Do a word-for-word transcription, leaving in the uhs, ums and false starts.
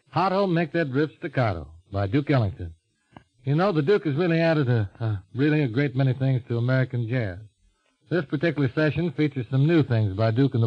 Hot-O, Make That Riff Staccato by Duke Ellington. You know, the Duke has really added a, a really a great many things to American jazz. This particular session features some new things by Duke and the